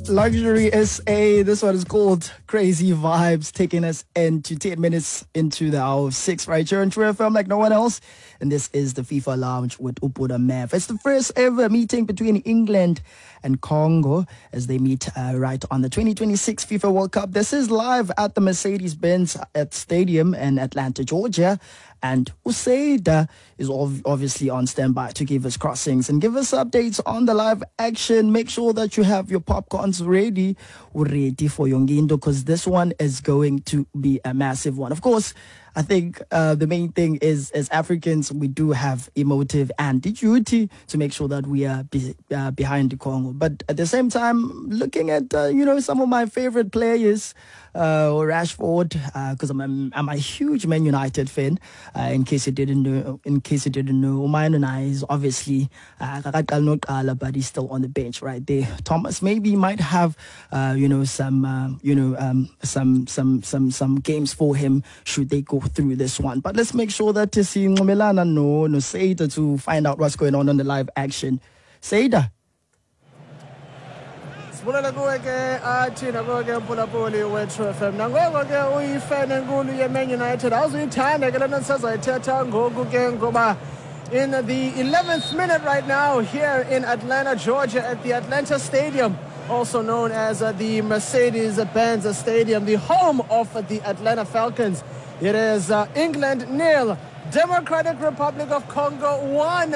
Luxury SA. This one is called Crazy Vibes, taking us into 10 minutes into the hour of 6 right here on True FM like no one else. And this is the FIFA Lounge with Ubuda Mav. It's the first ever meeting between England and Congo as they meet right on the 2026 FIFA World Cup. This is live at the Mercedes-Benz Stadium in Atlanta, Georgia. And Usaida is obviously on standby to give us crossings and give us updates on the live action. Make sure that you have your popcorns ready for Yongindo, because this one is going to be a massive one. Of course, I think the main thing is, as Africans, we do have emotive and duty to make sure that we are behind the Congo. But at the same time, looking at, some of my favorite players, Rashford, because I'm a huge Man United fan. In case you didn't know, Umayanonai is obviously but he's still on the bench right there. Thomas maybe might have some games for him should they go through this one. But let's make sure that to see Ngomelana no Seida to find out what's going on the live action. Seida. Sibulala kuwe ke athina konke mphulaphuli wethu FM nangoko ke uyifan enkulu yeMan United awuzuyithanda ke lento sizayithetha ngoku ke ngoba in the 11th minute right now here in Atlanta, Georgia at the Atlanta Stadium, also known as the Mercedes-Benz Stadium, the home of the Atlanta Falcons. It is England 0, Democratic Republic of Congo 1,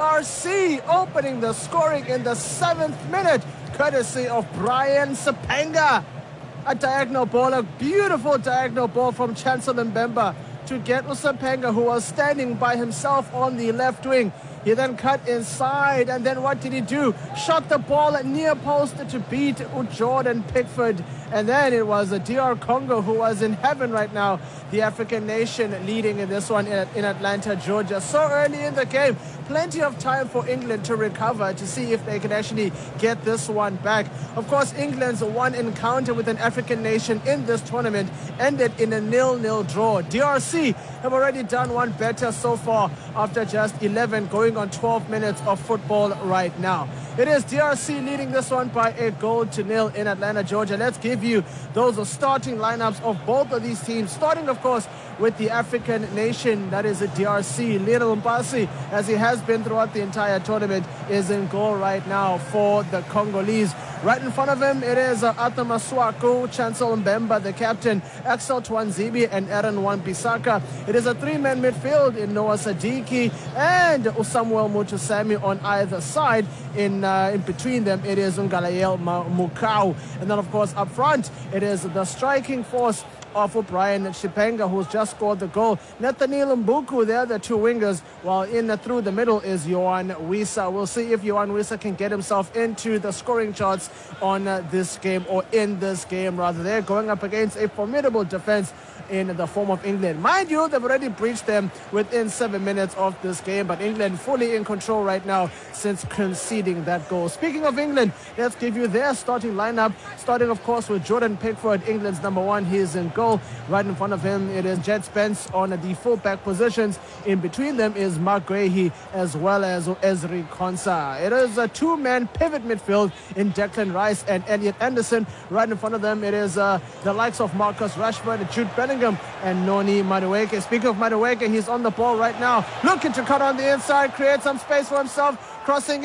DRC opening the scoring in the 7th minute, courtesy of Brian Sapanga. A diagonal ball, a beautiful diagonal ball from Chancellor Mbemba to get Sapanga, who was standing by himself on the left wing. He then cut inside, and then what did he do? Shot the ball at near post to beat Jordan Pickford. And then it was DR Congo who was in heaven right now. The African nation leading in this one in Atlanta, Georgia. So early in the game, plenty of time for England to recover to see if they can actually get this one back. Of course, England's one encounter with an African nation in this tournament ended in a 0-0 draw. DRC have already done one better so far after just 11 going on 12 minutes of football right now. It is DRC leading this one by 1-0 in Atlanta, Georgia. Let's give you those starting lineups of both of these teams, starting, of course, with the African nation, that is a DRC. Lionel Mbasi, as he has been throughout the entire tournament, is in goal right now for the Congolese. Right in front of him, it is Arthur Masuaku, Chancellor Mbemba, the captain, Axel Twanzibi, and Aaron Wan-Bissaka. It is a three-man midfield in Noah Sadiki and Samuel Mutusami on either side. In between them, it is Ngalael Mukau. And then, of course, up front, it is the striking force of Brian Shipenga, who's just scored the goal. Nathaniel Mbuku, they're the two wingers, while in through the middle is Yohan Wissa. We'll see if Yohan Wissa can get himself into the scoring charts on this game, or in this game rather. They're going up against a formidable defense in the form of England. Mind you, they've already breached them within 7 minutes of this game, but England fully in control right now since conceding that goal. Speaking of England, let's give you their starting lineup, starting of course with Jordan Pickford, England's number one. He is in goal. Right in front of him, it is Jet Spence on the full-back positions. In between them is Mark Guehi as well as Ezri Konsa. It is a two-man pivot midfield in Declan Rice and Elliot Anderson. Right in front of them, it is the likes of Marcus Rashford, Jude Bellingham, and Noni Madueke. Speaking of Madueke, he's on the ball right now, looking to cut on the inside, create some space for himself, crossing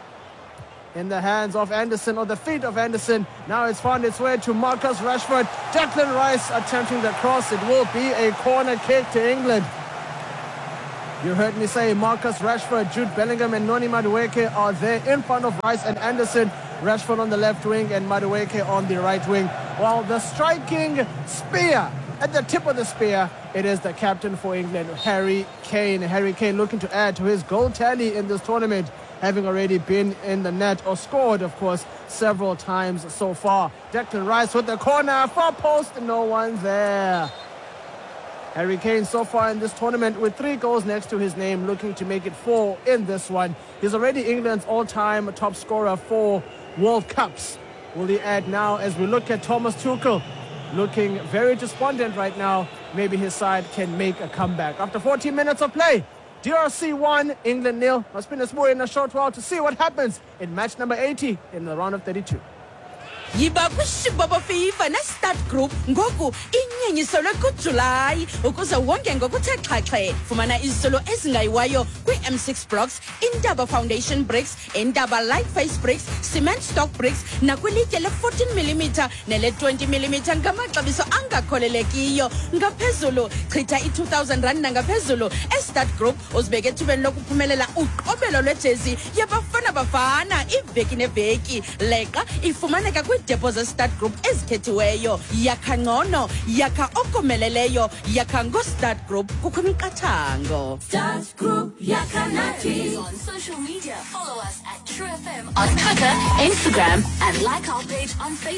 in the hands of Anderson, or the feet of Anderson. Now it's found its way to Marcus Rashford. Declan Rice attempting the cross. It will be a corner kick to England. You heard me say Marcus Rashford, Jude Bellingham, and Noni Madueke are there in front of Rice and Anderson. Rashford on the left wing and Madueke on the right wing. While the striking spear, at the tip of the spear, it is the captain for England, Harry Kane. Harry Kane looking to add to his goal tally in this tournament, having already been in the net, or scored, of course, several times so far. Declan Rice with the corner, far post, no one there. Harry Kane so far in this tournament with 3 goals next to his name, looking to make it 4 in this one. He's already England's all-time top scorer for World Cups. Will he add now as we look at Thomas Tuchel? Looking very despondent right now. Maybe his side can make a comeback. After 14 minutes of play, DRC 1, England 0. Must be a in a short while to see what happens in match number 80 in the round of 32. yiba kwishibabo FIFA ne-Start Group ngoku inyenyiselwe kuJulayi ukuze wonke ngokuthe xhaxhe. Fumana izisolo ezingayiwayo kwi-M6 blocks, Intaba Foundation bricks, Intaba light face bricks, cement stock bricks nakwilitye le-14mm nele-20mm ngamaxabiso angakholelekiyo. Ngaphezulu chitha i-2,000 rand nangaphezulu e-Start Group uzibeke ethubeni lokuphumelela uqobelo lwejezi yabafana bafana iveki neveki. Leqa ifumaneka kwiidepo ze-Start Group ezikhethiweyo. Yakha ngcono, yakha okomeleleyo, yakha ngo-Start Group kukho imiqathango. Start Group yakha nathi. On social media, follow us at True FM on Twitter, Instagram, and like our page on Facebook.